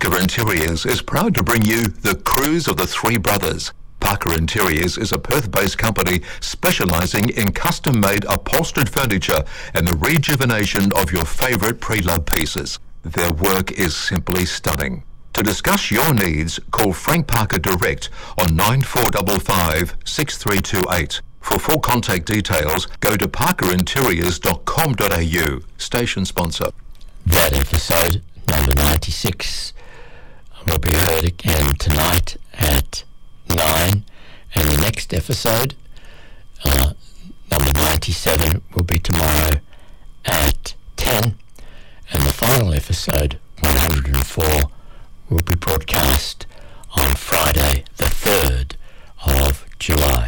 Parker Interiors is proud to bring you The Cruise of the Three Brothers. Parker Interiors is a Perth-based company specialising in custom-made upholstered furniture and the rejuvenation of your favourite pre-loved pieces. Their work is simply stunning. To discuss your needs, call Frank Parker direct on 9455 6328. For full contact details, go to parkerinteriors.com.au. Station sponsor. That episode, number 96, will be heard again tonight at 9, and the next episode, number 97, will be tomorrow at 10, and the final episode, 104, will be broadcast on Friday the 3rd of July.